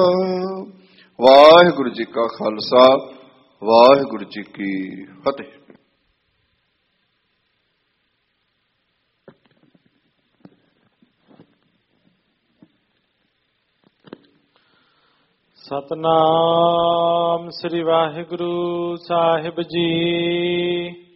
ਵਾਹਿਗੁਰੂ ਜੀ ਕਾ ਖਾਲਸਾ, ਵਾਹਿਗੁਰੂ ਜੀ ਕੀ ਫਤਿਹ। ਸਤਨਾਮ ਸ੍ਰੀ ਵਾਹਿਗੁਰੂ ਸਾਹਿਬ ਜੀ।